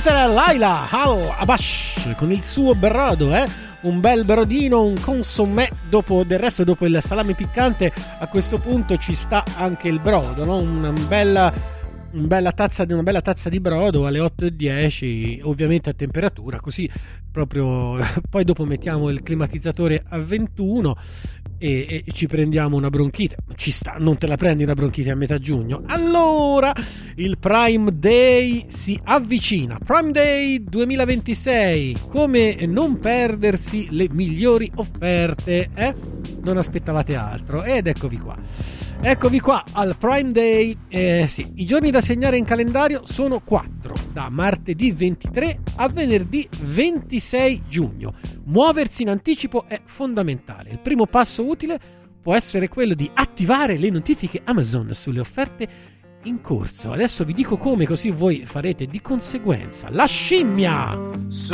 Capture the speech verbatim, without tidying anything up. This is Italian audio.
Questa era Laila Al Abash con il suo brodo, eh? Un bel brodino, un consommé. Dopo, del resto, dopo il salame piccante, a questo punto ci sta anche il brodo, no? Una bella, una bella tazza di una bella tazza di brodo alle otto e dieci, ovviamente a temperatura, così proprio. Poi dopo mettiamo il climatizzatore a ventuno e, e ci prendiamo una bronchite. Ci sta, non te la prendi una bronchite a metà giugno? Allora, il Prime Day si avvicina. Prime Day duemilaventisei, come non perdersi le migliori offerte, eh? Non aspettavate altro, ed eccovi qua. Eccovi qua al Prime Day. Eh, sì, i giorni da segnare in calendario sono quattro, da martedì ventitré a venerdì ventisei giugno. Muoversi in anticipo è fondamentale. Il primo passo utile può essere quello di attivare le notifiche Amazon sulle offerte in corso. Adesso vi dico come, così voi farete di conseguenza. La scimmia! So